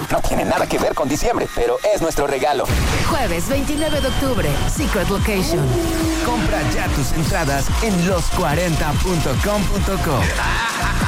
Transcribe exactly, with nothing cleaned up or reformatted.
No tiene nada que ver con diciembre, pero es nuestro regalo. Jueves veintinueve de octubre, Secret Location. Compra ya tus entradas en los cuarenta punto com punto co.